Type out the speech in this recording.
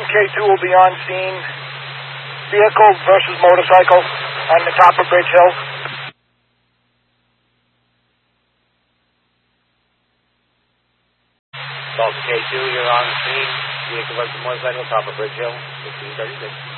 K2 will be on scene. Vehicle versus motorcycle on the top of Bridge Hill. Delta K2, you're on scene. Vehicle versus motorcycle, top of Bridge Hill, 1536.